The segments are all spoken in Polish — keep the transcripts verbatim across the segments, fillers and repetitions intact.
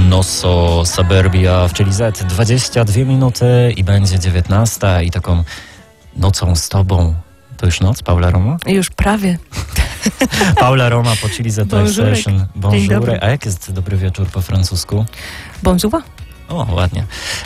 Nosso Suburbia w Chili Z. dwadzieścia dwie minuty i będzie dziewiętnasta i taką nocą z tobą. To już noc, Paula Roma? Już prawie. Paula Roma po Chili Z Live Session. Bonjour. dobry. A jak jest dobry wieczór po francusku? Bonjour. O, ładnie.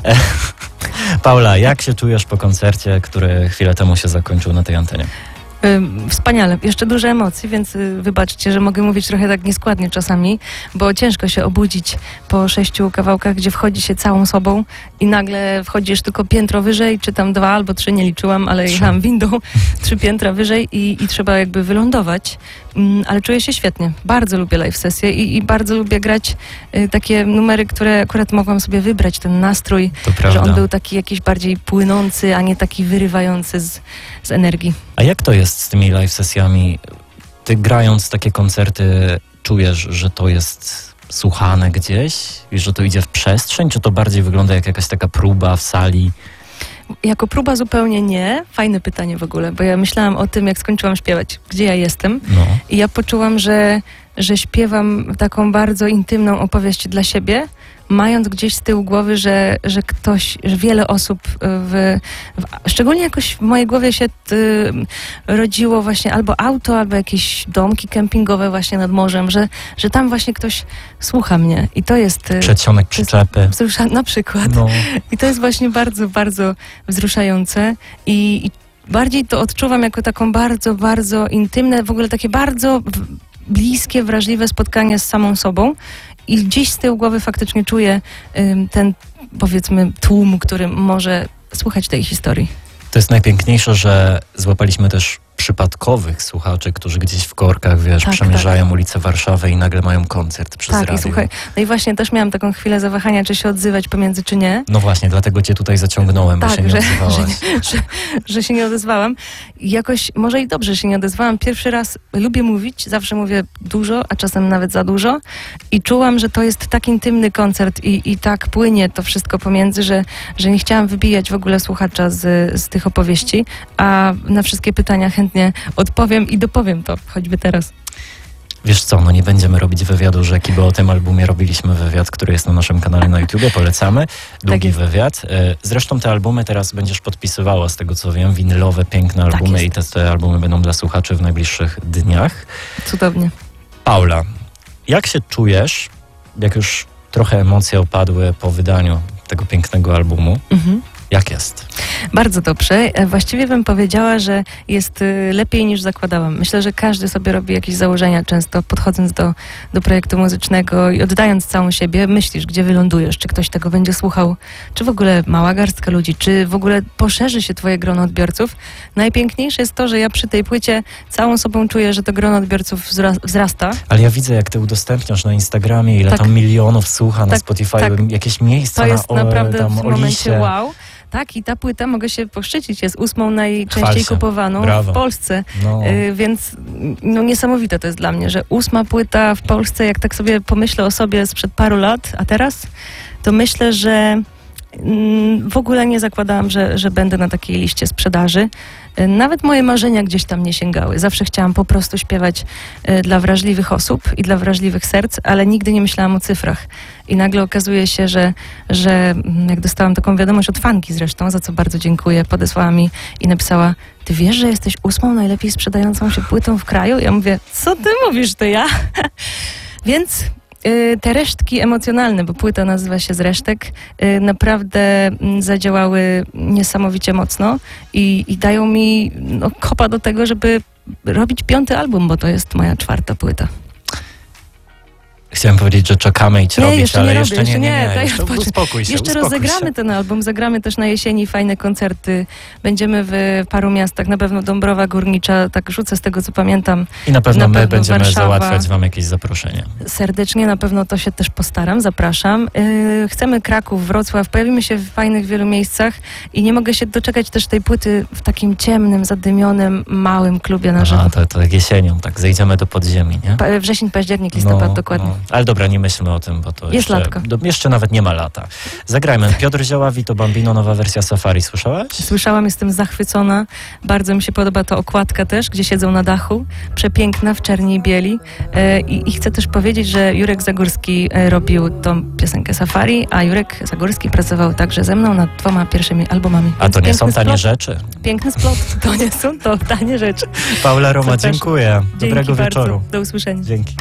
Paula, jak się czujesz po koncercie, który chwilę temu się zakończył na tej antenie? Wspaniale. Jeszcze dużo emocji, więc wybaczcie, że mogę mówić trochę tak nieskładnie czasami, bo ciężko się obudzić po sześciu kawałkach, gdzie wchodzi się całą sobą i nagle wchodzisz tylko piętro wyżej, czy tam dwa albo trzy, nie liczyłam, ale Trzy. jechałam windą, trzy piętra wyżej i, i trzeba jakby wylądować. Ale czuję się świetnie. Bardzo lubię live sesje i, i bardzo lubię grać y, takie numery, które akurat mogłam sobie wybrać, ten nastrój, To prawda. że on był taki jakiś bardziej płynący, a nie taki wyrywający z, z energii. A jak to jest z tymi live sesjami? Ty grając takie koncerty czujesz, że to jest słuchane gdzieś? I że to idzie w przestrzeń? Czy to bardziej wygląda jak jakaś taka próba w sali? Jako próba zupełnie nie. Fajne pytanie w ogóle, bo ja myślałam o tym, jak skończyłam śpiewać, gdzie ja jestem. No. I ja poczułam, że, że śpiewam taką bardzo intymną opowieść dla siebie, mając gdzieś z tyłu głowy, że, że ktoś, że wiele osób, w, w, szczególnie jakoś w mojej głowie się y, rodziło właśnie albo auto, albo jakieś domki kempingowe właśnie nad morzem, że, że tam właśnie ktoś słucha mnie. I to jest... Y, Przedsionek przyczepy. wzrusza, na przykład. No. I to jest właśnie bardzo, bardzo wzruszające i, i bardziej to odczuwam jako taką bardzo, bardzo intymne, w ogóle takie bardzo w, bliskie, wrażliwe spotkanie z samą sobą i gdzieś z tyłu głowy faktycznie czuję ym, ten, powiedzmy, tłum, który może słuchać tej historii. To jest najpiękniejsze, że złapaliśmy też przypadkowych słuchaczy, którzy gdzieś w korkach, wiesz, Tak, przemierzają tak. ulicę Warszawy i nagle mają koncert przez Tak, radio. i słuchaj, no i właśnie też miałam taką chwilę zawahania, czy się odzywać pomiędzy, czy nie. No właśnie, dlatego cię tutaj zaciągnąłem, Tak, bo się nie że, odzywałaś. że, nie, że, że się nie odezwałam. I jakoś, może i dobrze się nie odezwałam. Pierwszy raz lubię mówić, zawsze mówię dużo, a czasem nawet za dużo. I czułam, że to jest tak intymny koncert i, i tak płynie to wszystko pomiędzy, że, że nie chciałam wybijać w ogóle słuchacza z, z tych opowieści, a na wszystkie pytania chętnie odpowiem i dopowiem to, choćby teraz. Wiesz co, no nie będziemy robić wywiadu rzeki, bo o tym albumie robiliśmy wywiad, który jest na naszym kanale na YouTubie, polecamy. Długi jest. wywiad. Zresztą te albumy teraz będziesz podpisywała, z tego co wiem, winylowe, piękne albumy Tak i te, te albumy będą dla słuchaczy w najbliższych dniach. Cudownie. Paula, jak się czujesz, jak już trochę emocje opadły po wydaniu tego pięknego albumu? Mhm. Jak jest? Bardzo dobrze. Właściwie bym powiedziała, że jest lepiej niż zakładałam. Myślę, że każdy sobie robi jakieś założenia często, podchodząc do, do projektu muzycznego i oddając całą siebie, myślisz, gdzie wylądujesz, czy ktoś tego będzie słuchał, czy w ogóle mała garstka ludzi, czy w ogóle poszerzy się twoje grono odbiorców. Najpiękniejsze jest to, że ja przy tej płycie całą sobą czuję, że to grono odbiorców wzrasta. Ale ja widzę, jak ty udostępniasz na Instagramie, ile Tak. tam milionów słucha na Tak, Spotify, tak. jakieś miejsca To jest na o, naprawdę tam, w o momencie liście. wow. Tak, i ta płyta, mogę się poszczycić, jest ósmą Chwal najczęściej się. kupowaną Brawo. w Polsce. No. Y, więc no niesamowite to jest dla mnie, że ósma płyta w Polsce, jak tak sobie pomyślę o sobie sprzed paru lat, a teraz, to myślę, że mm, w ogóle nie zakładałam, że, że będę na takiej liście sprzedaży. Y, nawet moje marzenia gdzieś tam nie sięgały. Zawsze chciałam po prostu śpiewać y, dla wrażliwych osób i dla wrażliwych serc, ale nigdy nie myślałam o cyfrach. I nagle okazuje się, że, że jak dostałam taką wiadomość od fanki zresztą, za co bardzo dziękuję, podesłała mi i napisała: ty wiesz, że jesteś ósmą najlepiej sprzedającą się płytą w kraju? Ja mówię, co ty mówisz, to ja? Więc y, te resztki emocjonalne, bo płyta nazywa się Z resztek, y, naprawdę mm, zadziałały niesamowicie mocno i, i dają mi no, kopa do tego, żeby robić piąty album, bo to jest moja czwarta płyta. Chciałem powiedzieć, że czekamy i cię Nie, robić, jeszcze ale nie jeszcze robię, nie, nie, jeszcze nie. nie, daj Jeszcze odpocząć. uspokój się, Jeszcze uspokój rozegramy się. ten album, zagramy też na jesieni fajne koncerty. Będziemy w paru miastach, na pewno Dąbrowa Górnicza, tak rzucę z tego, co pamiętam. I na pewno na my pewno będziemy Warszawa. załatwiać wam jakieś zaproszenia. Serdecznie, na pewno to się też postaram, zapraszam. Yy, chcemy Kraków, Wrocław, pojawimy się w fajnych wielu miejscach i nie mogę się doczekać też tej płyty w takim ciemnym, zadymionym, małym klubie na żywo. A, to, to jak jesienią, tak, zejdziemy do podziemi, nie? Pa- wrzesień, październik, listopad, No, dokładnie. no. Ale dobra, nie myślmy o tym, bo to Jest jeszcze, latka. do, jeszcze nawet nie ma lata. Zagrajmy. Piotr Zioła, Vito Bambino, nowa wersja Safari. Słyszałaś? Słyszałam, jestem zachwycona. Bardzo mi się podoba ta okładka też, gdzie siedzą na dachu. Przepiękna, w czerni i bieli. E, i, I chcę też powiedzieć, że Jurek Zagórski e, robił tą piosenkę Safari, a Jurek Zagórski pracował także ze mną nad dwoma pierwszymi albumami. A Więc to nie są piękny tanie splot. rzeczy. Piękny splot. To nie są to tanie rzeczy. Paula Roma, Zapraszam. dziękuję. Dobrego Dzięki wieczoru. bardzo. Do usłyszenia. Dzięki.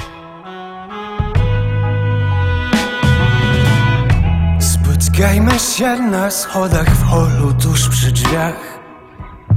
Spotkajmy się na schodach w holu tuż przy drzwiach.